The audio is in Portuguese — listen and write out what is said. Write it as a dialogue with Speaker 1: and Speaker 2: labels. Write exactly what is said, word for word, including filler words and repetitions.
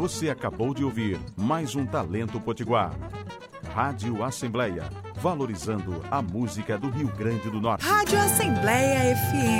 Speaker 1: Você acabou de ouvir mais um Talento Potiguar. Rádio Assembleia, valorizando a música do Rio Grande do Norte.
Speaker 2: Rádio Assembleia F M.